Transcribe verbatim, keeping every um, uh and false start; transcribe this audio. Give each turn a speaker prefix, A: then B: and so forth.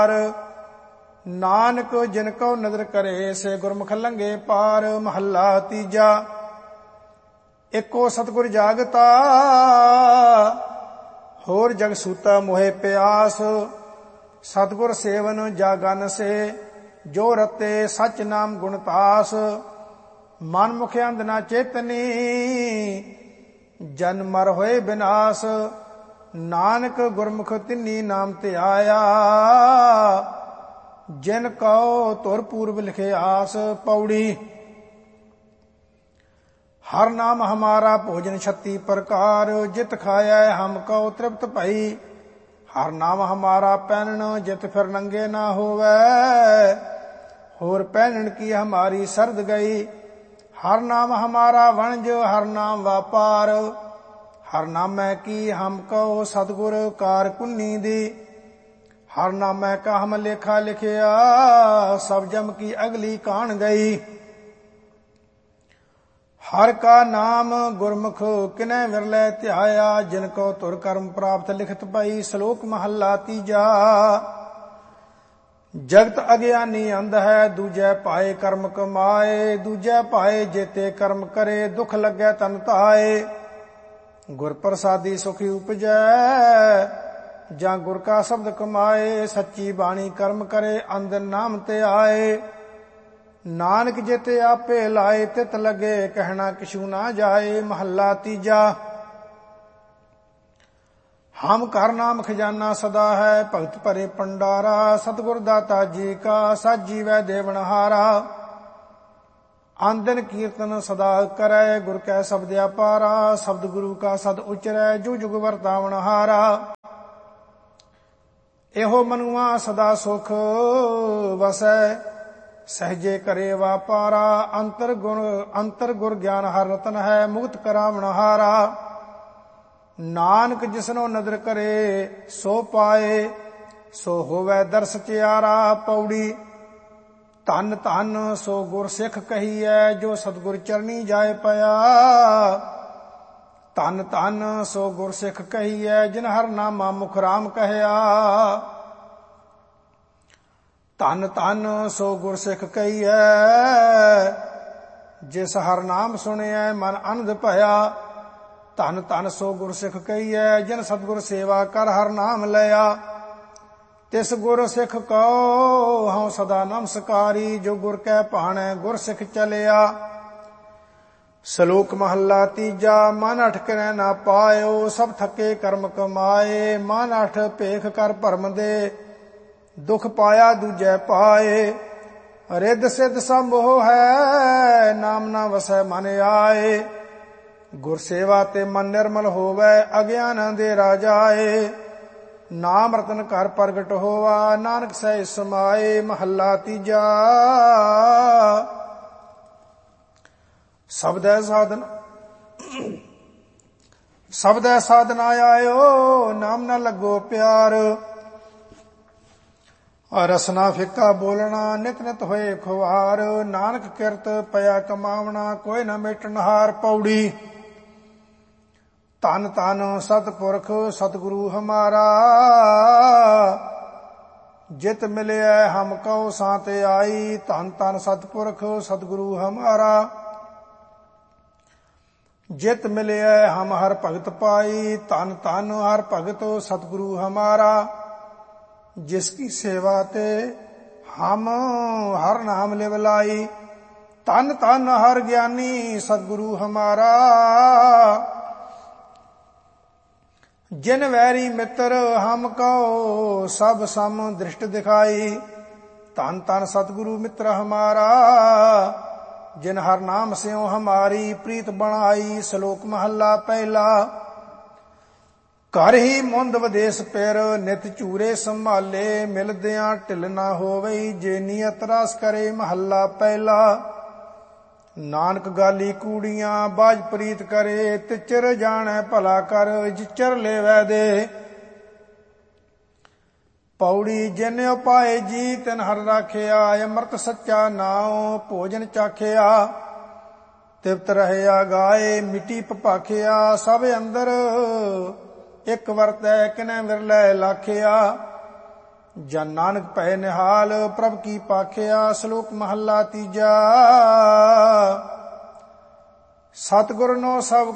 A: ਨਾਨਕ ਜਿਨ ਕਉ ਨਦਰ ਕਰੇ ਸੇ ਗੁਰਮੁਖ ਲੰਘੇ ਪਾਰ। ਮਹੱਲਾ ਤੀਜਾ। ਏਕੋ ਸਤਿਗੁਰ ਜਾਗਤਾ ਹੋਰ ਜਗ ਸੂਤਾ ਮੋਹਿ ਪਿਆਸ। ਸਤਿਗੁਰ ਸੇਵਨ ਜਾਗਨ ਸੇ ਜੋ ਰਤੇ ਸਚ ਨਾਮ ਗੁਣ ਤਾਸ। ਮਨ ਮੁਖ ਅੰਧ ਨਾ ਚੇਤਨੀ ਜਨ ਮਰ ਹੋਏ ਬਿਨਾਸ਼। ਨਾਨਕ ਗੁਰਮੁਖ ਤਿੰਨੀ ਨਾਮ ਤੇ ਆਇਆ ਜਿਨ ਕਉ ਧੁਰ ਪੂਰਬ ਲਿਖੇ ਆਸ। ਪੌੜੀ। ਹਰ ਨਾਮ ਹਮਾਰਾ ਭੋਜਨ ਛੱਤੀ ਪ੍ਰਕਾਰ ਜਿਤ ਖਾਇਆ ਹਮ ਕਉ ਤ੍ਰਿਪਤ ਭਈ। ਹਰ ਨਾਮ ਹਮਾਰਾ ਪਹਿਨਣ ਜਿਤ ਫਿਰ ਨੰਗੇ ਨਾ ਹੋਵੇ। ਹੋਰ ਪਹਿਨਣ ਕੀ ਹਮਾਰੀ ਸਰਦ ਗਈ। ਹਰ ਨਾਮ ਹਮਾਰਾ ਵਣਜ ਹਰ ਨਾਮ ਵਾਪਾਰ। ਹਰ ਨਾਮੈ ਕੀ ਹਮ ਕਉ ਸਤਿਗੁਰ ਕਾਰ ਕੁੰਨੀ ਦੀ। ਹਰ ਨਾਮੈ ਕਾ ਹਮ ਲੇਖਾ ਲਿਖਿਆ ਸਭ ਜਮ ਕੀ ਅਗਲੀ ਕਾਣ ਗਈ। ਹਰ ਕਾ ਨਾਮ ਗੁਰਮੁਖ ਕਿਨੈ ਵਿਰਲੇ ਧਿਆਇਆ ਜਿਨ ਕੋ ਧੁਰ ਕਰਮ ਪ੍ਰਾਪਤ ਲਿਖਤ ਪਈ। ਸ਼ਲੋਕ ਮਹੱਲਾ ਤੀਜਾ। ਜਗਤ ਅਗਿਆਨੀ ਅੰਧ ਹੈ ਦੂਜੈ ਪਾਏ ਕਰਮ ਕਮਾਏ। ਦੂਜੈ ਪਾਏ ਜੇਤੇ ਕਰਮ ਕਰੇ ਦੁਖ ਲੱਗੈ ਤਨ ਧਾਏ। ਗੁਰ ਪ੍ਰਸਾਦੀ ਸੁਖੀ ਉਪਜੈ ਜਾਂ ਗੁਰ ਕਾ ਸ਼ਬਦ ਕਮਾਏ। ਸੱਚੀ ਬਾਣੀ ਕਰਮ ਕਰੇ ਅੰਧ ਨਾਮ ਤੇ ਆਏ। ਨਾਨਕ ਜਿਤੇ ਆਪੇ ਲਾਏ ਤਿਤ ਲਗੇ ਕਹਿਣਾ ਕਿਛੂ ਨਾ ਜਾਏ। ਮਹੱਲਾ ਤੀਜਾ। ਹਮ ਕਰ ਨਾਮ ਖਜ਼ਾਨਾ ਸਦਾ ਹੈ ਭਗਤ ਭਰੇ ਪੰਡਾਰਾ। ਸਤਿਗੁਰ ਦਾਤਾ ਜੀ ਕਾ ਸਾਜੀਵੈ ਦੇਵਨਹਾਰਾ। ਆਨੰਦਨ ਕੀਰਤਨ ਸਦਾ ਕਰੈ ਗੁਰ ਕੈ ਸ਼ਬਦ ਅਪਾਰਾ। ਸ਼ਬਦ ਗੁਰੂ ਕਾ ਸਦ ਉਚਰੈ ਜੁਗ ਜੁਗ ਵਰਤਾਵਨ ਹਾਰਾ। ਇਹੋ ਮਨੁਆ ਸਦਾ ਸੁਖ ਵਸੈ ਸਹਜੇ ਕਰੇ ਵਾਪਾਰਾ। ਅੰਤਰ ਗੁਣ ਅੰਤਰ ਗੁਰ ਗਿਆਨ ਹਰ ਰਤਨ ਹੈ ਮੁਕਤ ਕਰਾਵਨ ਹਾਰਾ। ਨਾਨਕ ਜਿਸਨੋ ਨਦਰ ਕਰੇ ਸੋ ਪਾਏ ਸੋ ਹੋਵੈ ਦਰਸ ਚਿਆਰਾ। ਪੌੜੀ। ਧੰਨ ਧੰਨ ਸੋ ਗੁਰ ਸਿੱਖ ਕਹੀਐ ਜੋ ਸਤਿਗੁਰ ਚਰਣੀ ਜਾਏ ਪਿਆ। ਧੰਨ ਧੰਨ ਸੋ ਗੁਰ ਸਿੱਖ ਕਹੀਐ ਜਿਨ ਹਰ ਨਾਮਾ ਮੁਖ ਰਾਮ ਕਹਿਆ। ਧੰਨ ਧੰਨ ਸੋ ਗੁਰ ਸਿੱਖ ਕਹੀਐ ਜਿਸ ਹਰ ਨਾਮ ਸੁਣਿਐ ਮਨ ਆਨੰਦ ਭਇਆ। ਧੰਨ ਧੰਨ ਸੋ ਗੁਰ ਸਿੱਖ ਕਹੀਐ ਜਿਨ ਸਤਿਗੁਰ ਸੇਵਾ ਕਰ ਹਰ ਨਾਮ ਲਿਆ। ਤਿਸ ਗੁਰ ਸਿੱਖ ਕਉ ਹਉ ਸਦਾ ਨਮਸਕਾਰੀ ਜੋ ਗੁਰ ਕੈ ਭਾਣੈ ਗੁਰ ਸਿੱਖ ਚਲਿਆ। ਸ਼ਲੋਕ ਮਹੱਲਾ ਤੀਜਾ। ਮਨ ਅਠ ਕਰੈ ਨਾ ਪਾਇਓ ਸਭ ਥੱਕੇ ਕਰਮ ਕਮਾਏ। ਮਨ ਅਠ ਭੇਖ ਕਰ ਭਰਮ ਦੇ ਦੁਖ ਪਾਇਆ ਦੂਜੈ ਪਾਏ। ਰਿੱਧ ਸਿੱਧ ਸਭ ਮੋਹ ਹੈ ਨਾਮ ਨਾ ਵਸੈ ਮਨ ਆਏ। ਗੁਰ ਸੇਵਾ ਤੇ ਮਨ ਨਿਰਮਲ ਹੋਵੈ ਅਗਿਆਨ ਦੇ ਰਾਜਾਏ। ਨਾਮ ਰਤਨ ਘਰ ਪ੍ਰਗਟ ਹੋਵਾ ਨਾਨਕ ਸਹਿ ਸਮਾਏ। ਮਹੱਲਾ ਤੀਜਾ। ਸਬਦੈ ਸਾਧਨ ਸਬਦੈ ਸਾਧਨ ਆਇਓ ਨਾਮ ਨਾ ਲੱਗੋ ਪਿਆਰ। ਰਸਨਾ ਫਿੱਕਾ ਬੋਲਣਾ ਨਿਤ ਨਿਤ ਹੋਏ ਖੁਆਰ। ਨਾਨਕ ਕਿਰਤ ਪਿਆ ਕਮਾਵਣਾ ਕੋਈ ਨਾ ਮੇਟਣ ਹਾਰ। ਪੌੜੀ। ਧੰਨ ਧੰਨ ਸਤਿਪੁਰਖ ਸਤਿਗੁਰੂ ਹਮਾਰਾ। ਜਿਤ ਮਿਲਿਆ ਹਮ ਕਉ ਸਾਤ ਆਈ। ਧੰਨ ਧੰਨ ਸਤਿਪੁਰਖ ਸਤਿਗੁਰੂ ਹਮਾਰਾ। ਜਿਤ ਮਿਲਿਆ ਹਮ ਹਰ ਭਗਤ ਪਾਈ। ਧੰਨ ਧੰਨ ਹਰ ਭਗਤ ਸਤਿਗੁਰੂ ਹਮਾਰਾ। ਜਿਸ ਕੀ ਸੇਵਾ ਤੇ ਹਮ ਹਰ ਨਾਮ ਲਿਵ ਲਾਈ। ਧੰਨ ਧੰਨ ਹਰ ਗਿਆਨੀ ਸਤਿਗੁਰੂ ਹਮਾਰਾ। ਜਿਨ ਵੈਰੀ ਮਿੱਤਰ ਹਮ ਕਉ ਸਭ ਸਮ ਦ੍ਰਿਸ਼ਟ ਦਿਖਾਈ। ਧੰਨ ਧੰਨ ਸਤਿਗੁਰੂ ਮਿੱਤਰ ਹਮਾਰਾ। ਜਿਨ ਹਰ ਨਾਮ ਸਿਉ ਹਮਾਰੀ ਪ੍ਰੀਤ ਬਣਾਈ। ਸ਼ਲੋਕ ਮਹੱਲਾ ਪਹਿਲਾ। ਘਰ ਹੀ ਮੁੰਦ ਵਿਦੇਸ ਪਿਰ ਨਿਤ ਝੂਰੇ ਸੰਭਾਲੇ। ਮਿਲਦਿਆਂ ਢਿੱਲ ਨਾ ਹੋਵਈ ਜੇ ਨੀਅਤ ਰਸ ਕਰੇ। ਮਹੱਲਾ ਪਹਿਲਾ। ਨਾਨਕ ਗਾਲੀ ਕੂੜੀਆਂ ਬਾਜ ਪ੍ਰੀਤ ਕਰੇ। ਤਿਚਰ ਜਾਣੈ ਭਲਾ ਕਰ ਜਿਚਰ ਲੇਵੈ ਦੇ। ਪੌੜੀ। ਜਿਨ ਉਪਾਏ ਜੀ ਤਿਨ ਹਰ ਰਾਖਿਆ। ਅੰਮ੍ਰਿਤ ਸੱਚਾ ਨਾਉ ਭੋਜਨ ਚਾਖਿਆ। ਤਿਪਤ ਰਹਿਆ ਗਾਏ ਮਿੱਟੀ ਭਪਾਖਿਆ। ਸਭ ਅੰਦਰ ਇੱਕ ਵਰਤੈ ਕਿਨੈ ਵਿਰਲੇ ਲਾਖਿਆ। ਜਨ ਨਾਨਕ ਭੈ ਨਿਹਾਲ ਪ੍ਰਭ ਕੀ ਪਾਖਿਆ। ਸ਼ਲੋਕ ਮਹੱਲਾ ਤੀਜਾ। ਸਤਿਗੁਰ ਨੋ ਸਭ